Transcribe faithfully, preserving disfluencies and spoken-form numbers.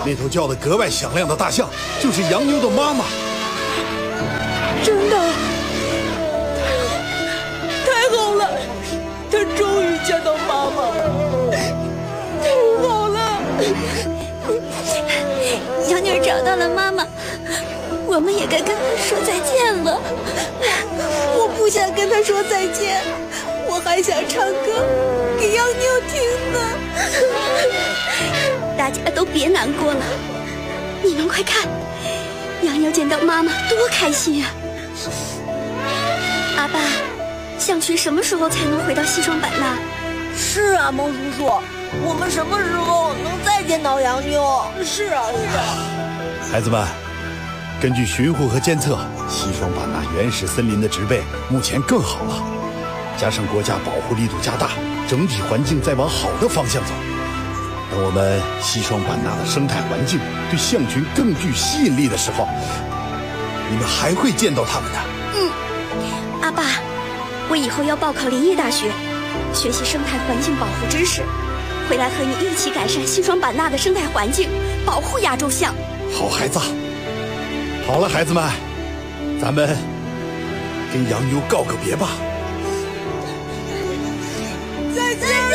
那头叫得格外响亮的大象，就是洋妞的妈妈。 真的，太好了！他终于见到妈妈了，太好了！ 洋妞找到了妈妈，我们也该跟她说再见了。 我不想跟她说再见，我还想唱歌给洋妞听呢。 大家都别难过了，你们快看，洋妞见到妈妈多开心啊！阿爸，象群什么时候才能回到西双版纳？ 是啊，孟叔叔，我们什么时候能再见到洋妞？是啊，是啊。 孩子们，根据巡护和监测，西双版纳原始森林的植被目前更好了，加上国家保护力度加大，整体环境在往好的方向走。等我们西双版纳的生态环境对象群更具吸引力的时候，你们还会见到它们的。 嗯，阿爸，我以后要报考林业大学，学习生态环境保护知识，回来和你一起改善西双版纳的生态环境，保护亚洲象。 好孩子，好了，孩子们，咱们跟洋妞告个别吧。 再见。